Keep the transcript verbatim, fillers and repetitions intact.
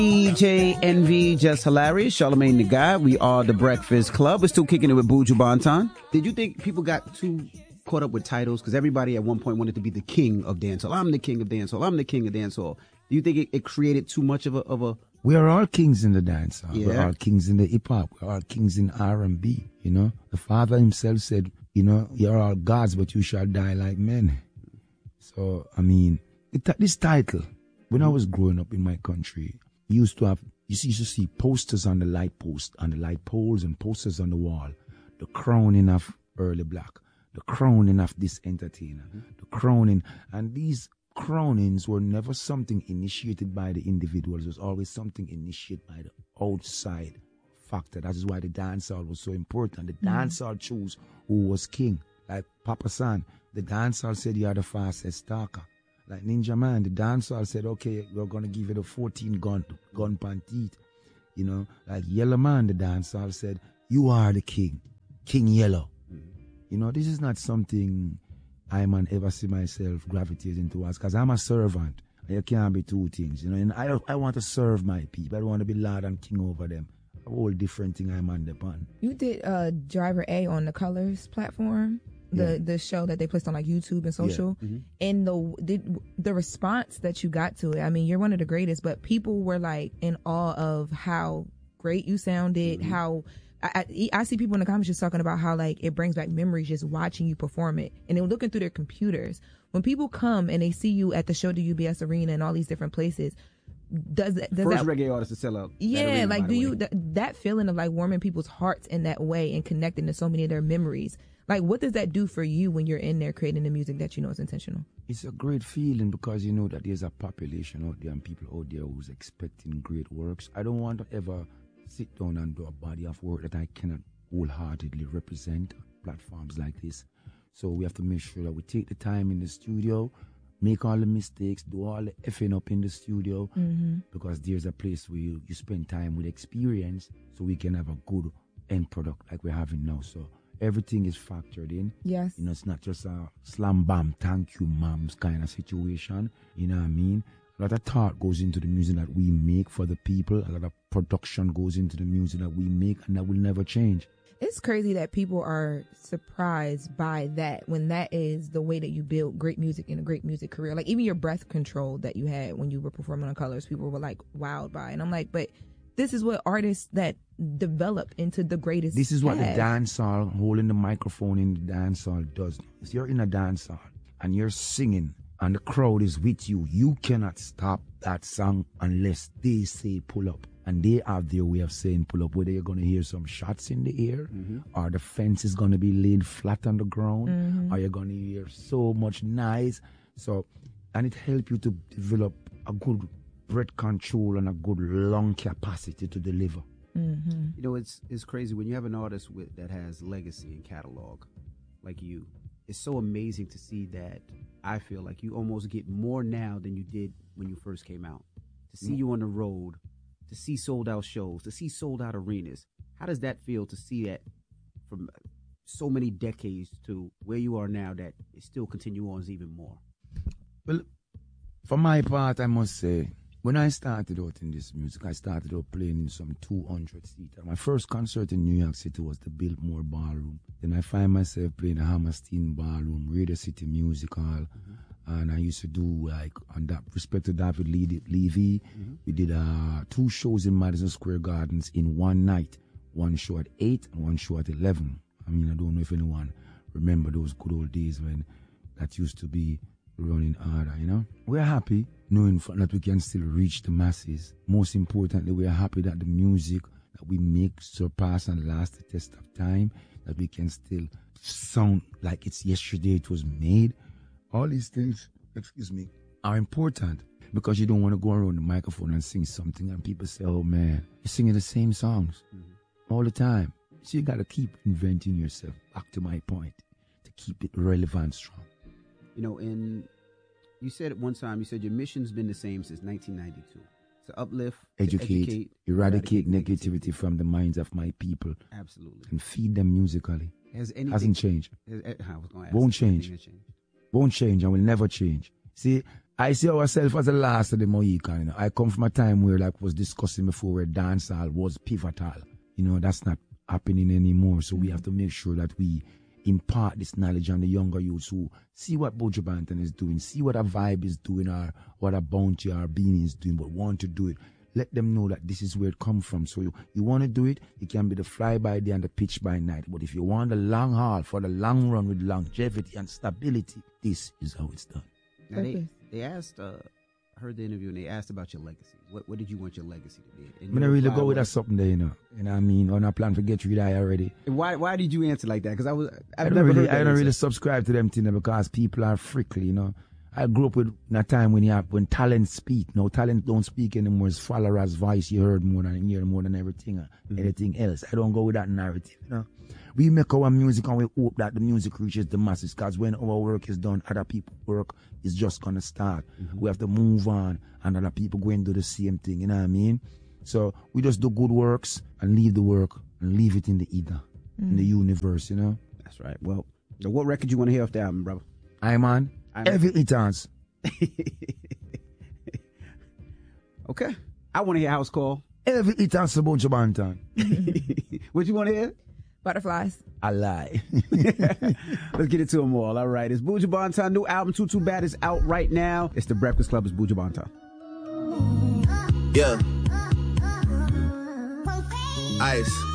D J Envy, Just Hilarious, Charlamagne the Guy. We are the Breakfast Club. We're still kicking it with Buju Banton. Did you think people got too caught up with titles? Because everybody at one point wanted to be the king of dancehall. I'm the king of dancehall. I'm the king of dancehall. Do you think it, it created too much of a of a? We are all kings in the dancehall. Yeah. We're all kings in the hip hop. We're all kings in R and B. You know, the Father himself said, you know, you're all gods, but you shall die like men. So I mean, it, this title. When I was growing up in my country, we used to have. You used to see posters on the light post, on the light poles, and posters on the wall. The crowning of Early Black, the crowning of this entertainer, mm-hmm. the crowning, and these crownings were never something initiated by the individuals. It was always something initiated by the outside factor. That is why the dancehall was so important. The mm-hmm. dancehall chose who was king. Like Papa San, the dancehall said you are the fastest talker. Like Ninja Man, the dancehall said, okay, we're going to give it a fourteen gun, gun pan teeth. You know, like Yellow Man, the dancehall said, you are the king, King Yellow. Mm-hmm. You know, this is not something I man ever see myself gravitating towards, because I'm a servant. And you can't be two things, you know. And I I want to serve my people. I don't want to be Lord and King over them. A whole different thing I'm on the pan. You did uh, Driver A on the Colors platform. The, yeah. the show that they placed on like YouTube and social, yeah. mm-hmm. and the, the the response that you got to it. I mean, you're one of the greatest, but people were like in awe of how great you sounded. Mm-hmm. How I, I, I see people in the comments just talking about how like it brings back memories just watching you perform it, and they're looking through their computers. When people come and they see you at the Show the U B S Arena and all these different places, does, does first that, reggae artist to sell out? Yeah, arena, like do you th- that, that feeling of like warming people's hearts in that way and connecting to so many of their memories? Like, what does that do for you when you're in there creating the music that you know is intentional? It's a great feeling because you know that there's a population out there and people out there who's expecting great works. I don't want to ever sit down and do a body of work that I cannot wholeheartedly represent on platforms like this. So we have to make sure that we take the time in the studio, make all the mistakes, do all the effing up in the studio, mm-hmm. because there's a place where you, you spend time with experience so we can have a good end product like we're having now. So everything is factored in. Yes. You know, it's not just a slam bam, thank you, moms kind of situation. You know what I mean? A lot of thought goes into the music that we make for the people. A lot of production goes into the music that we make, and that will never change. It's crazy that people are surprised by that when that is the way that you build great music in a great music career. Like even your breath control that you had when you were performing on Colors, people were like wowed by. And I'm like, but this is what artists that develop into the greatest This is what have. the dancehall, holding the microphone in the dancehall does. If you're in a dancehall and you're singing and the crowd is with you, you cannot stop that song unless they say pull up. And they have their way of saying pull up, whether you're going to hear some shots in the air, mm-hmm. or the fence is going to be laid flat on the ground, mm-hmm. or you're going to hear so much noise. So, and it helps you to develop a good breath control and a good lung capacity to deliver. Mm-hmm. You know, it's it's crazy when you have an artist with that has legacy and catalog like you. It's so amazing to see that. I feel like you almost get more now than you did when you first came out. To see mm-hmm. you on the road, to see sold out shows, to see sold out arenas. How does that feel to see that from so many decades to where you are now, that it still continue on even more? Well, for my part, I must say, when I started out in this music, I started out playing in some two hundred seater. My first concert in New York City was the Biltmore Ballroom. Then I find myself playing the Hammerstein Ballroom, Radio City Music Hall. Mm-hmm. And I used to do, like, on that respect to David Le- Levy, mm-hmm. we did uh, two shows in Madison Square Gardens in one night. One show at eight and one show at eleven. I mean, I don't know if anyone remember those good old days when that used to be running harder, you know? We're happy knowing that we can still reach the masses. Most importantly, we're happy that the music that we make surpass and last the test of time, that we can still sound like it's yesterday it was made. All these things, excuse me, are important because you don't want to go around the microphone and sing something and people say, oh man, you're singing the same songs mm-hmm. all the time. So you got to keep inventing yourself, back to my point, to keep it relevant, strong. You know, and you said at one time, you said your mission's been the same since nineteen ninety-two. To uplift, educate, to educate eradicate, eradicate negativity, negativity from the minds of my people. Absolutely. And feed them musically. Has anything, Hasn't changed. Has, I was gonna ask Won't change. Won't change and will never change. See, I see ourselves as the last of the Mohican. You know? I come from a time where, like was discussing before, where dancehall was pivotal. You know, that's not happening anymore. So mm-hmm. we have to make sure that we impart this knowledge on the younger youths who see what Buju Banton is doing, see what a Vibe is doing, or what a Bounty or Beanie is doing, but want to do it. Let them know that this is where it comes from. So you, you want to do it, it can be the fly by day and the pitch by night. But if you want the long haul for the long run with longevity and stability, this is how it's done. Now they, they asked, uh, I heard the interview, and they asked about your legacy. What what did you want your legacy to be? I'm going to really go with that something there, you know. You know what I mean? On a plan for get rid of already. Why why did you answer like that? Because I was, I've I don't never really, heard that I don't answer. really subscribe to them things because people are frickly, you know. I grew up with in a time when you have, when talent speak. No, talent don't speak anymore. It's followers' voice. You heard more than you hear more than everything, uh, mm-hmm. anything else. I don't go with that narrative, you know. We make our music and we hope that the music reaches the masses, because when our work is done, other people's work is just gonna start. Mm-hmm. We have to move on, and other people go and do the same thing. You know what I mean? So we just do good works and leave the work and leave it in the ether, mm. in the universe. You know. That's right. Well, what record you want to hear off the album, brother? I man. Every chance. Okay. I want to hear House Call. Every chance about Buju Banton. What you want to hear? Butterflies. I lie. Let's get into them all. All right. It's Buju Banton. New album, Too Too Bad, is out right now. It's The Breakfast Club. It's Buju Banton. Yeah. Ice.